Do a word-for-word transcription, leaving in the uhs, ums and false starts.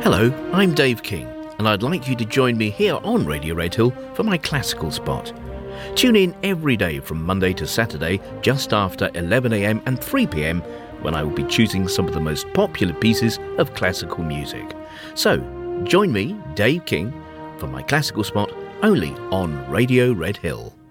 Hello, I'm Dave King, and I'd like you to join me here on Radio Redhill for my classical spot. Tune in every day from Monday to Saturday just after eleven a m and three p m when I will be choosing some of the most popular pieces of classical music. So, join me, Dave King, for my classical spot only on Radio Redhill.